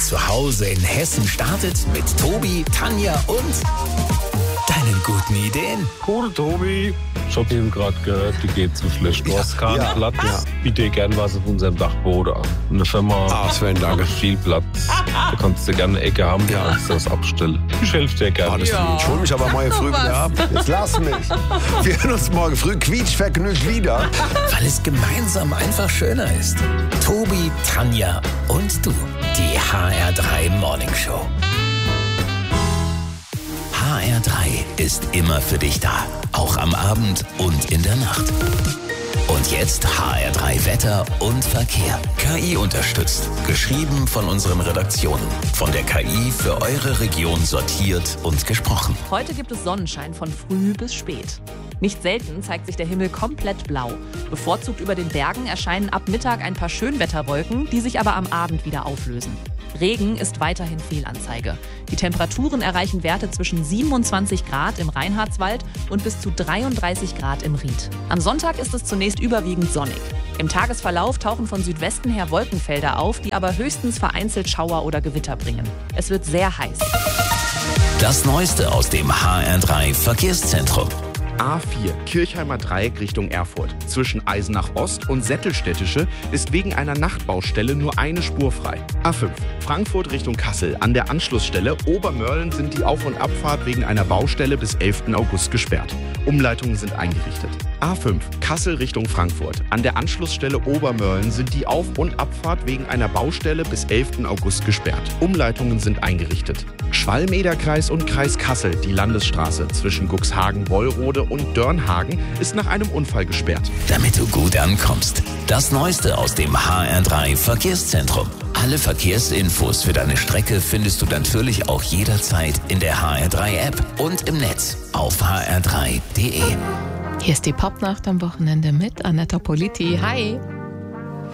Zuhause in Hessen startet mit Tobi, Tanja und deinen guten Ideen. Cool, Tobi. Ich hab eben gerade gehört, die geht so schlecht. Du hast keinen Platz. Ja. Biete gern was auf unserem Dachboden an. Eine Firma Sven, danke. Viel Platz. Da kannst du gerne eine Ecke haben, kannst du das abstellen. Ich helfe dir gerne. Ich hol mich aber morgen früh wieder ab. Jetzt lass mich. Wir hören uns morgen früh quietschvergnügt wieder. Weil es gemeinsam einfach schöner ist. Tobi, Tanja und du. Die HR3 Morning Show. HR3 ist immer für dich da. Auch am Abend und in der Nacht. Und jetzt HR3 Wetter und Verkehr. KI unterstützt. Geschrieben von unseren Redaktionen. Von der KI für eure Region sortiert und gesprochen. Heute gibt es Sonnenschein von früh bis spät. Nicht selten zeigt sich der Himmel komplett blau. Bevorzugt über den Bergen erscheinen ab Mittag ein paar Schönwetterwolken, die sich aber am Abend wieder auflösen. Regen ist weiterhin Fehlanzeige. Die Temperaturen erreichen Werte zwischen 27 Grad im Reinhardswald und bis zu 33 Grad im Ried. Am Sonntag ist es zunächst überwiegend sonnig. Im Tagesverlauf tauchen von Südwesten her Wolkenfelder auf, die aber höchstens vereinzelt Schauer oder Gewitter bringen. Es wird sehr heiß. Das Neueste aus dem HR3 Verkehrszentrum. A4 Kirchheimer Dreieck Richtung Erfurt. Zwischen Eisenach Ost und Sättelstädtische ist wegen einer Nachtbaustelle nur eine Spur frei. A5 Frankfurt Richtung Kassel. An der Anschlussstelle Obermörlen sind die Auf- und Abfahrt wegen einer Baustelle bis 11. August gesperrt. Umleitungen sind eingerichtet. A5 Kassel Richtung Frankfurt. An der Anschlussstelle Obermörlen sind die Auf- und Abfahrt wegen einer Baustelle bis 11. August gesperrt. Umleitungen sind eingerichtet. Schwalm-Eder-Kreis und Kreis Kassel. Die Landesstraße zwischen Cuxhagen-Wollrode und Dörnhagen ist nach einem Unfall gesperrt. Damit du gut ankommst. Das Neueste aus dem HR3 Verkehrszentrum. Alle Verkehrsinfos für deine Strecke findest du natürlich auch jederzeit in der HR3-App und im Netz auf hr3.de. Hier ist die Popnacht am Wochenende mit Anetta Politi. Hi!